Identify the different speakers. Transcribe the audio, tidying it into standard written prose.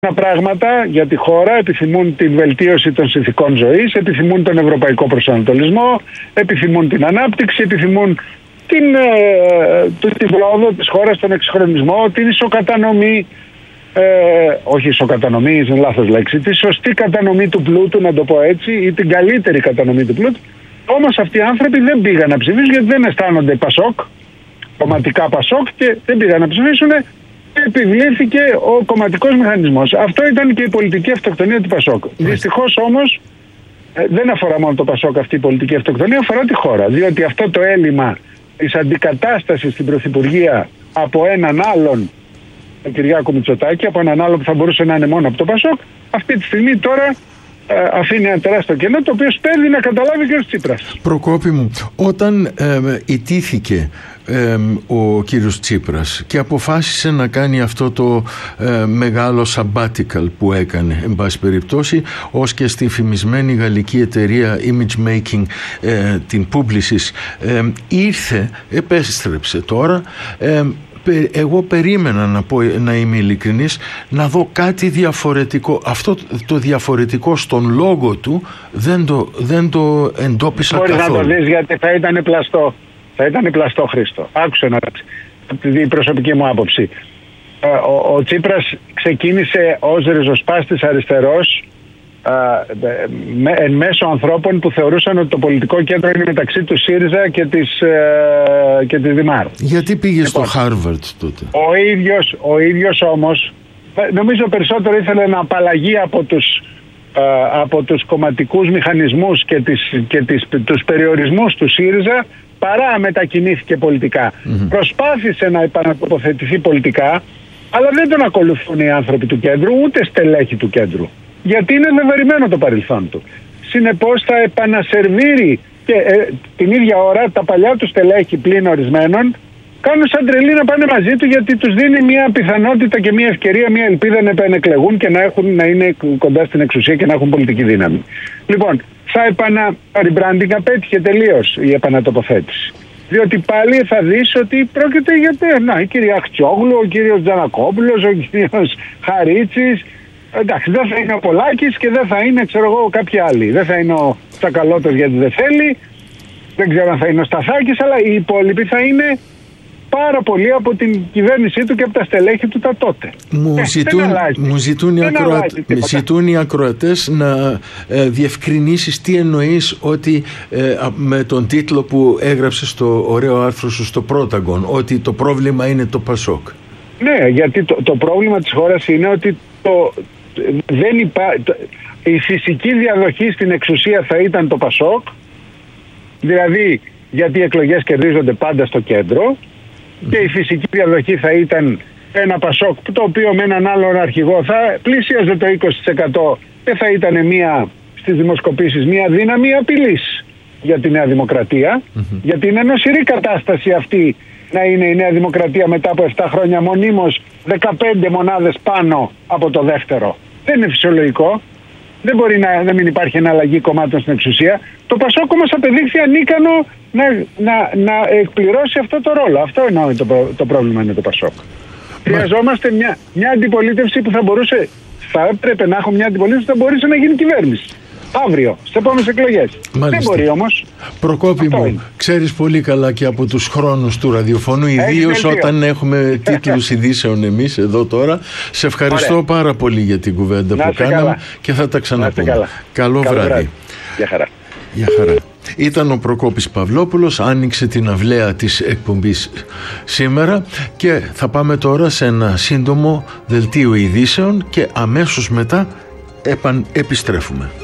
Speaker 1: πράγματα για τη χώρα, επιθυμούν την βελτίωση των συνθηκών ζωής, επιθυμούν τον ευρωπαϊκό προσανατολισμό, επιθυμούν την ανάπτυξη, επιθυμούν την πρόοδο της χώρας, τον εξυγχρονισμό, την ισοκατανομή, όχι ισοκατανομή, είναι λάθος λέξη, τη σωστή κατανομή του πλούτου, να το πω έτσι, ή την καλύτερη κατανομή του πλούτου. Όμως αυτοί οι άνθρωποι δεν πήγαν να ψηφίσουν γιατί δεν αισθάνονται Πασόκ, κομματικά Πασόκ, και δεν πήγαν να ψηφίσουν. Επιβλήθηκε ο κομματικός μηχανισμός. Αυτό ήταν και η πολιτική αυτοκτονία του Πασόκ. Δυστυχώς όμως δεν αφορά μόνο το Πασόκ αυτή η πολιτική αυτοκτονία, αφορά τη χώρα. Διότι αυτό το έλλειμμα της αντικατάστασης στην Πρωθυπουργία από έναν άλλον, τον Κυριάκο Μητσοτάκη, από έναν άλλο που θα μπορούσε να είναι μόνο από το Πασόκ, αυτή τη στιγμή τώρα αφήνει ένα τεράστιο κενό, το οποίο σπέβδει να καταλάβει και ο Τσίπρας.
Speaker 2: Προκόπη μου, όταν ητήθηκε ο κύριος Τσίπρας και αποφάσισε να κάνει αυτό το μεγάλο sabbatical που έκανε, εν πάση περιπτώσει, ως και στη φημισμένη γαλλική εταιρεία Image Making, την Publicis, ήρθε, επέστρεψε τώρα. Εγώ περίμενα, να είμαι ειλικρινής, να δω κάτι διαφορετικό. Αυτό το διαφορετικό στον λόγο του δεν το εντόπισα καθόλου. Μπορείς να το δεις, γιατί θα ήταν πλαστό. Θα ήταν πλαστό, Χρήστο. Άκουσε να την προσωπική μου άποψη. Ο Τσίπρας ξεκίνησε ως ριζοσπάστης αριστερός εν μέσω ανθρώπων που θεωρούσαν ότι το πολιτικό κέντρο είναι μεταξύ του ΣΥΡΙΖΑ και της Δημάρ. Γιατί πήγε στο Χάρβαρντ τότε? Ο ίδιος όμως νομίζω περισσότερο ήθελε να απαλλαγεί από τους κομματικούς μηχανισμούς και τους περιορισμούς του ΣΥΡΙΖΑ, παρά μετακινήθηκε πολιτικά. Προσπάθησε να επανατοποθετηθεί πολιτικά, αλλά δεν τον ακολουθούν οι άνθρωποι του κέντρου, ούτε στελέχοι του κέντρου. Γιατί είναι βεβαρημένο το παρελθόν του. Συνεπώς θα επανασερβίρει και την ίδια ώρα τα παλιά του στελέχη πλην ορισμένων κάνουν σαν τρελοί να πάνε μαζί του, γιατί τους δίνει μια πιθανότητα και μια ευκαιρία, μια ελπίδα να επανεκλεγούν και να είναι κοντά στην εξουσία και να έχουν πολιτική δύναμη. Λοιπόν, rebranding απέτυχε τελείως η επανατοποθέτηση. Διότι πάλι θα δεις ότι πρόκειται για η κυρία Αχτσιόγλου, ο κύριος Τζανακόπουλος, ο κύριος Χαρίτσης. Εντάξει, δεν θα είναι ο Πολάκης και δεν θα είναι, κάποιοι άλλοι. Δεν θα είναι ο Τσακαλώτος γιατί δεν θέλει. Δεν ξέρω αν θα είναι ο Σταθάκης, αλλά οι υπόλοιποι θα είναι πάρα πολύ από την κυβέρνησή του και από τα στελέχη του τα τότε. Μου ζητούν οι ακροατές να διευκρινίσεις τι εννοείς ότι με τον τίτλο που έγραψε στο ωραίο άρθρο σου στο Πρόταγκον, ότι το πρόβλημα είναι το Πασόκ. Ναι, γιατί το πρόβλημα της χώρας είναι ότι η φυσική διαδοχή στην εξουσία θα ήταν το Πασόκ, δηλαδή γιατί οι εκλογές κερδίζονται πάντα στο κέντρο, και η φυσική διαδοχή θα ήταν ένα Πασόκ το οποίο με έναν άλλον αρχηγό θα πλησίαζε το 20% και θα ήταν στις δημοσκοπήσεις μια δύναμη απειλής για τη Νέα Δημοκρατία, γιατί είναι νοσηρή κατάσταση αυτή να είναι η Νέα Δημοκρατία μετά από 7 χρόνια μονίμως 15 μονάδες πάνω από το δεύτερο. Δεν είναι φυσιολογικό. Δεν μπορεί να μην υπάρχει εναλλαγή κομμάτων στην εξουσία. Το Πασόκ όμως απεδείχθη ανίκανο να εκπληρώσει αυτό το ρόλο. Αυτό εννοεί το πρόβλημα είναι το Πασόκ. Χρειαζόμαστε μια αντιπολίτευση που θα έπρεπε να έχουμε μια αντιπολίτευση που θα μπορούσε να γίνει κυβέρνηση. Αύριο, στις επόμενες εκλογές. Δεν μπορεί όμως. Προκόπη μου, ξέρεις πολύ καλά και από τους χρόνους του ραδιοφώνου, ιδίως όταν έχουμε τίτλους ειδήσεων εμείς εδώ τώρα. Σε ευχαριστώ πάρα πολύ για την κουβέντα που κάναμε και θα τα ξαναπούμε. Καλό βράδυ.
Speaker 1: Γεια χαρά.
Speaker 2: Γεια χαρά. Ήταν ο Προκόπης Παυλόπουλος, άνοιξε την αυλαία της εκπομπής σήμερα και θα πάμε τώρα σε ένα σύντομο δελτίο ειδήσεων και αμέσως μετά επιστρέφουμε.